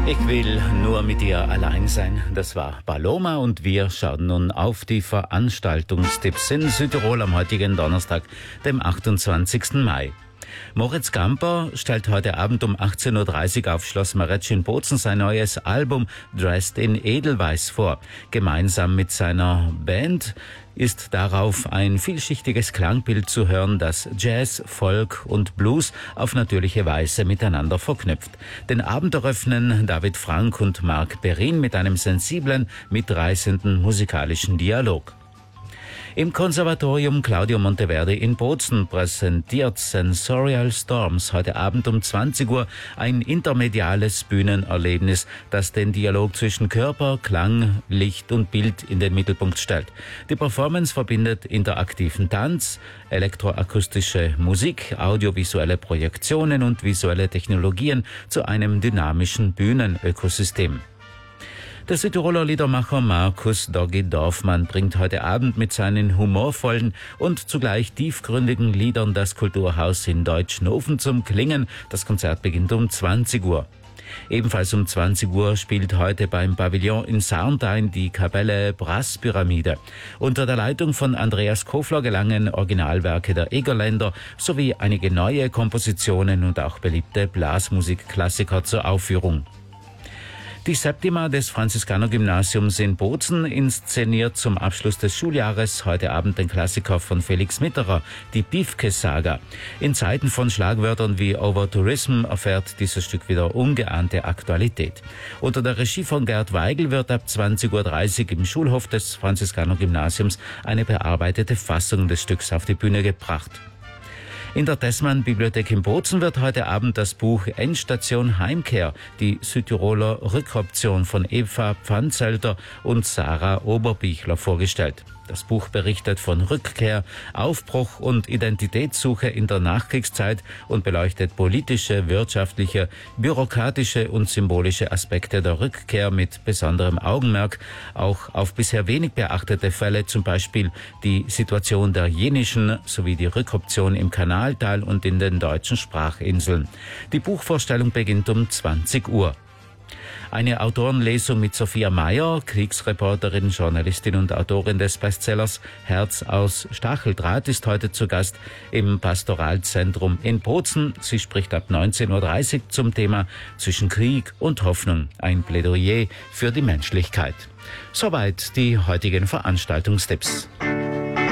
Ich will nur mit dir allein sein. Das war Paloma und wir schauen nun auf die Veranstaltungstipps in Südtirol am heutigen Donnerstag, dem 28. Mai. Moritz Gamper stellt heute Abend um 18.30 Uhr auf Schloss Maretsch in Bozen sein neues Album Dressed in Edelweiß vor. Gemeinsam mit seiner Band ist darauf ein vielschichtiges Klangbild zu hören, das Jazz, Folk und Blues auf natürliche Weise miteinander verknüpft. Den Abend eröffnen David Frank und Marc Perrin mit einem sensiblen, mitreißenden musikalischen Dialog. Im Konservatorium Claudio Monteverdi in Bozen präsentiert Sensorial Storms heute Abend um 20 Uhr ein intermediales Bühnenerlebnis, das den Dialog zwischen Körper, Klang, Licht und Bild in den Mittelpunkt stellt. Die Performance verbindet interaktiven Tanz, elektroakustische Musik, audiovisuelle Projektionen und visuelle Technologien zu einem dynamischen Bühnenökosystem. Der Südtiroler Liedermacher Markus Doggy Dorfmann bringt heute Abend mit seinen humorvollen und zugleich tiefgründigen Liedern das Kulturhaus in Deutschnofen zum Klingen. Das Konzert beginnt um 20 Uhr. Ebenfalls um 20 Uhr spielt heute beim Pavillon in Sarntein die Kapelle Brasspyramide. Unter der Leitung von Andreas Kofler gelangen Originalwerke der Egerländer sowie einige neue Kompositionen und auch beliebte Blasmusikklassiker zur Aufführung. Die Septima des Franziskanergymnasiums in Bozen inszeniert zum Abschluss des Schuljahres heute Abend den Klassiker von Felix Mitterer, die Piefke-Saga. In Zeiten von Schlagwörtern wie Overtourism erfährt dieses Stück wieder ungeahnte Aktualität. Unter der Regie von Gerd Weigel wird ab 20.30 Uhr im Schulhof des Franziskanergymnasiums eine bearbeitete Fassung des Stücks auf die Bühne gebracht. In der Tessmann-Bibliothek in Bozen wird heute Abend das Buch Endstation Heimkehr, die Südtiroler Rückoption von Eva Pfannzelter und Sarah Oberbichler vorgestellt. Das Buch berichtet von Rückkehr, Aufbruch und Identitätssuche in der Nachkriegszeit und beleuchtet politische, wirtschaftliche, bürokratische und symbolische Aspekte der Rückkehr mit besonderem Augenmerk auch auf bisher wenig beachtete Fälle, zum Beispiel die Situation der Jenischen sowie die Rückoption im Kanaltal und in den deutschen Sprachinseln. Die Buchvorstellung beginnt um 20 Uhr. Eine Autorenlesung mit Sophia Mayer, Kriegsreporterin, Journalistin und Autorin des Bestsellers Herz aus Stacheldraht, ist heute zu Gast im Pastoralzentrum in Bozen. Sie spricht ab 19.30 Uhr zum Thema Zwischen Krieg und Hoffnung, ein Plädoyer für die Menschlichkeit. Soweit die heutigen Veranstaltungstipps.